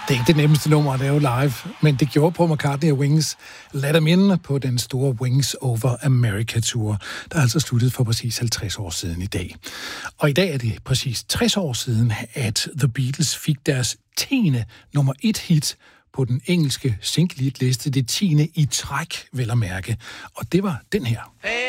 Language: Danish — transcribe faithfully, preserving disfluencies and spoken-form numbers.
Det er ikke det nemmeste nummer at lave live, men det gjorde Paul McCartney og Wings. Let them in på den store Wings Over America Tour, der altså sluttede for præcis halvtreds år siden i dag. Og i dag er det præcis tres år siden, at The Beatles fik deres tiende nummer et hit på den engelske single-hit-liste, det tiende i træk, vel at mærke. Og det var den her.